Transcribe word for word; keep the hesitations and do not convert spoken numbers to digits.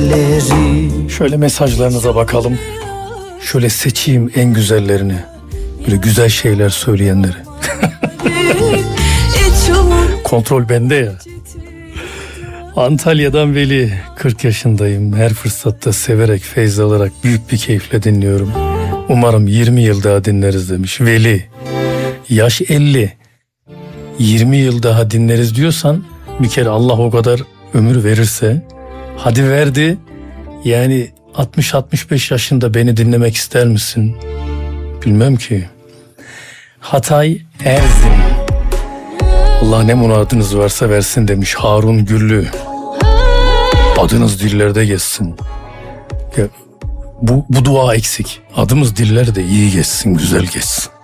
elleri. Şöyle mesajlarınıza bakalım. Şöyle seçeyim en güzellerini. Böyle güzel şeyler söyleyenleri. Kontrol bende ya. Antalya'dan Veli. kırk yaşındayım. Her fırsatta severek, feyz alarak büyük bir keyifle dinliyorum. Umarım yirmi yıl daha dinleriz demiş. Veli. Yaş elli. yirmi yıl daha dinleriz diyorsan bir kere Allah o kadar ömür verirse, hadi verdi. Yani altmış altmış beş yaşında beni dinlemek ister misin? Bilmem ki. Hatay Erzin. Allah ne muradınız varsa versin demiş Harun Güllü. Adınız dillerde geçsin. Ya, bu, bu dua eksik. Adımız dillerde iyi geçsin, güzel geçsin.